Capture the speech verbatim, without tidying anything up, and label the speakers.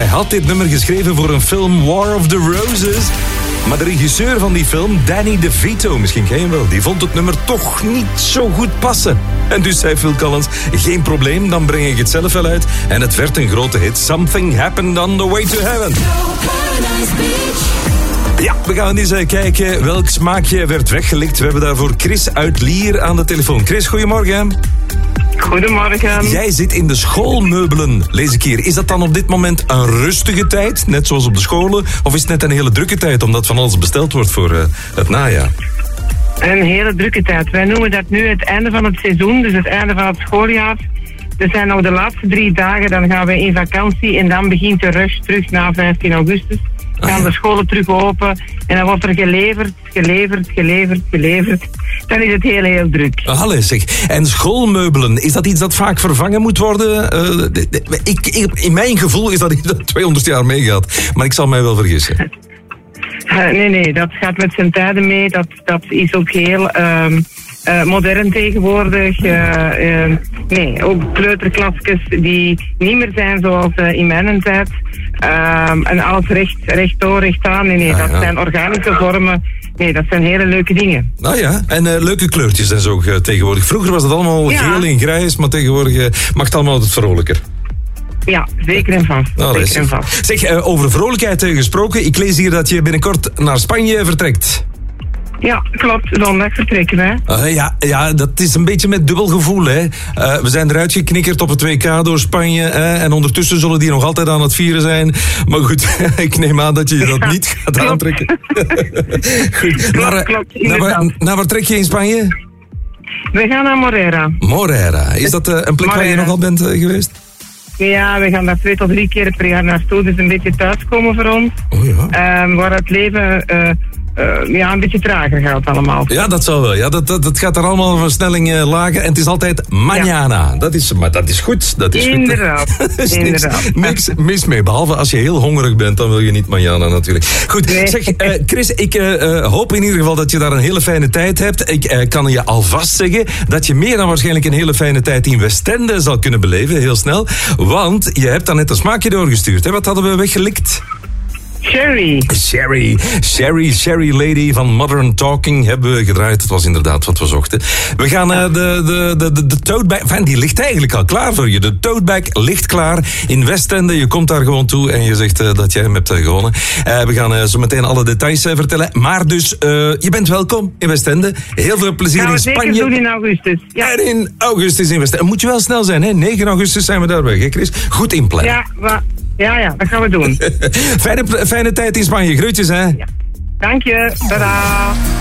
Speaker 1: had dit nummer geschreven voor een film War of the Roses. Maar de regisseur van die film, Danny DeVito, misschien ken je hem wel, die vond het nummer toch niet zo goed passen. En dus zei Phil Collins, geen probleem, dan breng ik het zelf wel uit. En het werd een grote hit. Something happened on the way to heaven. Ja, we gaan eens kijken welk smaakje werd weggelikt. We hebben daarvoor Chris uit Lier aan de telefoon. Chris, goedemorgen.
Speaker 2: Goedemorgen.
Speaker 1: Jij zit in de schoolmeubelen, lees ik hier. Is dat dan op dit moment een rustige tijd, net zoals op de scholen? Of is het net een hele drukke tijd, omdat van alles besteld wordt voor uh, het najaar?
Speaker 2: Een hele drukke tijd. Wij noemen dat nu het einde van het seizoen, dus het einde van het schooljaar. Er zijn nog de laatste drie dagen, dan gaan we in vakantie en dan begint de rush terug na vijftien augustus. Gaan de scholen terug open en dan wordt er geleverd, geleverd, geleverd, geleverd. Dan is het heel, heel druk.
Speaker 1: Allee, zeg. En schoolmeubelen, is dat iets dat vaak vervangen moet worden? Uh, de, de, ik, ik, in mijn gevoel is dat iets dat tweehonderd jaar meegaat. Maar ik zal mij wel vergissen.
Speaker 2: Uh, nee, nee, dat gaat met zijn tijden mee. Dat, dat is ook heel uh, uh, modern tegenwoordig. Uh, uh, nee, ook kleuterklasjes die niet meer zijn zoals uh, in mijn tijd. Uh, en alles recht, rechtdoor, recht aan. Nee, nee, ah, dat ja. zijn organische vormen. Nee, dat zijn hele leuke dingen.
Speaker 1: Nou ja, en uh, leuke kleurtjes en zo uh, tegenwoordig. Vroeger was het allemaal ja. geel en grijs, maar tegenwoordig uh, mag het allemaal wat vrolijker.
Speaker 2: Ja, zeker en vast.
Speaker 1: Nou,
Speaker 2: zeker en vast.
Speaker 1: Zeg, uh, over vrolijkheid uh, gesproken. Ik lees hier dat je binnenkort naar Spanje vertrekt.
Speaker 2: Ja, klopt. Zondag vertrekken wij.
Speaker 1: Uh, ja, ja, dat is een beetje met dubbel gevoel, hè. Uh, we zijn eruit geknikkerd op het W K door Spanje. Hè, en ondertussen zullen die nog altijd aan het vieren zijn. Maar goed, ik neem aan dat je dat ja, niet gaat klopt. aantrekken. Goed.
Speaker 2: Klopt,
Speaker 1: naar,
Speaker 2: klopt,
Speaker 1: naar, waar, naar waar trek je in Spanje?
Speaker 2: We gaan naar Morera.
Speaker 1: Morera. Is dat uh, een plek Morera. waar je nogal bent uh, geweest?
Speaker 2: Ja, we gaan daar twee tot drie keer per jaar naartoe. Dus een beetje thuiskomen voor ons.
Speaker 1: Oh ja.
Speaker 2: Um, waar het leven... Uh, Uh, ja, een beetje trager gaat allemaal.
Speaker 1: Ja, dat zal wel. Ja, dat, dat, dat gaat er allemaal een versnelling uh, lager. En het is altijd mañana. Ja. Dat is, maar dat is goed. Dat is
Speaker 2: inderdaad.
Speaker 1: Goed. is
Speaker 2: inderdaad.
Speaker 1: Niks, niks mis mee. Behalve als je heel hongerig bent, dan wil je niet mañana natuurlijk. Goed, nee. zeg, uh, Chris, ik uh, uh, hoop in ieder geval dat je daar een hele fijne tijd hebt. Ik uh, kan je alvast zeggen dat je meer dan waarschijnlijk een hele fijne tijd in Westende zal kunnen beleven, heel snel. Want je hebt dan net een smaakje doorgestuurd. Hè? Wat hadden we weggelikt?
Speaker 2: Sherry.
Speaker 1: Sherry. Sherry, Sherry Lady van Modern Talking hebben we gedraaid. Dat was inderdaad wat we zochten. We gaan uh, de, de, de, de, de toadbag... Enfin, die ligt eigenlijk al klaar voor je. De toadbag ligt klaar in Westende. Je komt daar gewoon toe en je zegt uh, dat jij hem hebt uh, gewonnen. Uh, we gaan uh, zo meteen alle details uh, vertellen. Maar dus, uh, je bent welkom in Westende. Heel veel plezier
Speaker 2: gaan
Speaker 1: in Spanje.
Speaker 2: Gaan we zeker doen in augustus. Ja.
Speaker 1: En in augustus in Westende. Moet je wel snel zijn, hè? negen augustus zijn we daar weg, hè Chris? Goed inplannen.
Speaker 2: Ja, maar... Ja, ja, dat gaan we doen.
Speaker 1: fijne, fijne tijd in Spanje. Groetjes, hè? Ja.
Speaker 2: Dank je. Tada.